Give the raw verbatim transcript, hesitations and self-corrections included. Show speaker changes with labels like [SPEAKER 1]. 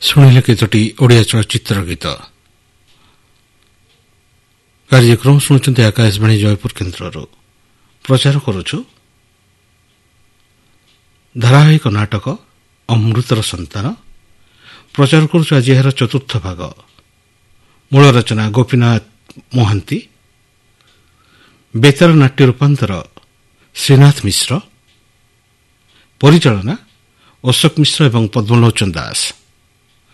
[SPEAKER 1] ଶୁଣିଲେ କେତୋଟି ଓଡ଼ିଆ ଚଳଚ୍ଚିତ୍ର ଗୀତ। କାର୍ଯ୍ୟକ୍ରମ ଶୁଣୁଛନ୍ତି ଆକାଶବାଣୀ ଜୟପୁର କେନ୍ଦ୍ରରୁ। ପ୍ରଚାର କରୁଛୁ ଧାରାବାହିକ ନାଟକ ଅମୃତର ସନ୍ତାନ। ପ୍ରଚାର କରୁଛୁ ଆଜି ଏହାର ଚତୁର୍ଥ ଭାଗ। ମୂଳ ରଚନା ଗୋପୀନାଥ ମହାନ୍ତି, ବେତାର ନାଟ୍ୟ ରୂପାନ୍ତର ଶ୍ରୀନାଥ ମିଶ୍ର, ପରିଚାଳନା ଅଶୋକ ମିଶ୍ର ଏବଂ ପଦ୍ମଲୋଚନ ଦାସ।